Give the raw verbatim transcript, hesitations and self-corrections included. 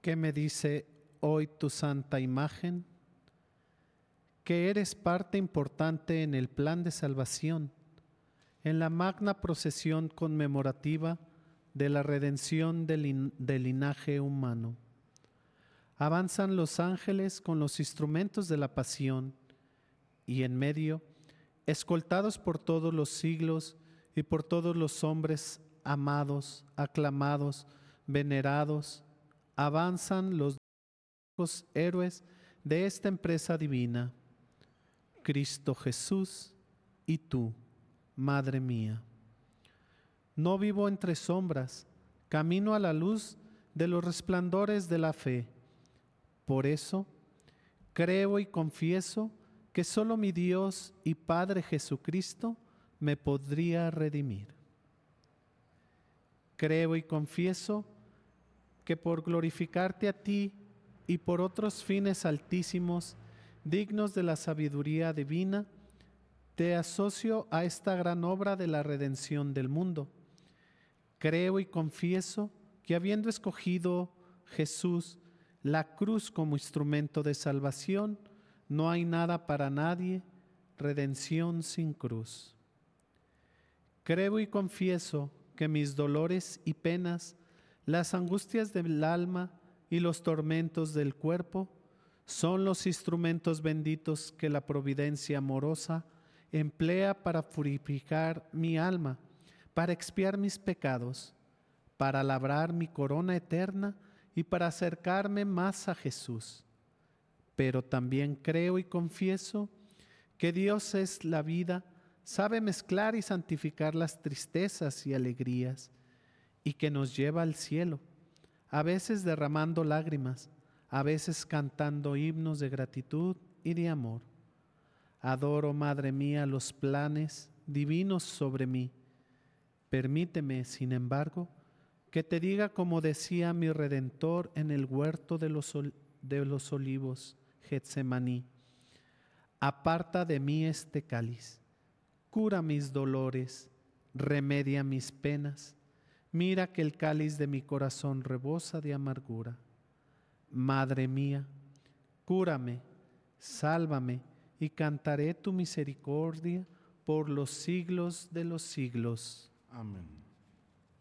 ¿Qué me dice hoy tu santa imagen? Que eres parte importante en el plan de salvación, en la magna procesión conmemorativa de la redención del, lin- del linaje humano. Avanzan los ángeles con los instrumentos de la pasión y en medio, escoltados por todos los siglos y por todos los hombres amados, aclamados, venerados, avanzan los dos héroes de esta empresa divina, Cristo Jesús y tú, Madre mía. No vivo entre sombras, camino a la luz de los resplandores de la fe. Por eso, creo y confieso que solo mi Dios y Padre Jesucristo me podría redimir. Creo y confieso que por glorificarte a ti y por otros fines altísimos, dignos de la sabiduría divina, te asocio a esta gran obra de la redención del mundo. Creo y confieso que habiendo escogido Jesús la cruz como instrumento de salvación, no hay nada para nadie, redención sin cruz. Creo y confieso que mis dolores y penas, las angustias del alma y los tormentos del cuerpo son los instrumentos benditos que la providencia amorosa emplea para purificar mi alma, para expiar mis pecados, para labrar mi corona eterna y para acercarme más a Jesús. Pero también creo y confieso que Dios es la vida, sabe mezclar y santificar las tristezas y alegrías, y que nos lleva al cielo, a veces derramando lágrimas, a veces cantando himnos de gratitud y de amor. Adoro, Madre mía, los planes divinos sobre mí. Permíteme, sin embargo, que te diga como decía mi Redentor en el huerto de los, de los olivos, Getsemaní: aparta de mí este cáliz, cura mis dolores, remedia mis penas. Mira que el cáliz de mi corazón rebosa de amargura. Madre mía, cúrame, sálvame, y cantaré tu misericordia por los siglos de los siglos. Amén.